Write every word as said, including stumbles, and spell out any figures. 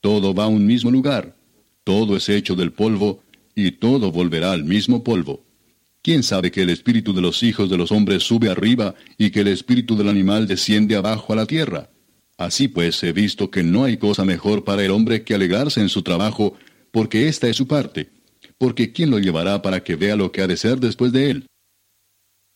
Todo va a un mismo lugar. Todo es hecho del polvo, y todo volverá al mismo polvo. ¿Quién sabe que el espíritu de los hijos de los hombres sube arriba, y que el espíritu del animal desciende abajo a la tierra? Así pues, he visto que no hay cosa mejor para el hombre que alegrarse en su trabajo, porque esta es su parte. Porque ¿quién lo llevará para que vea lo que ha de ser después de él?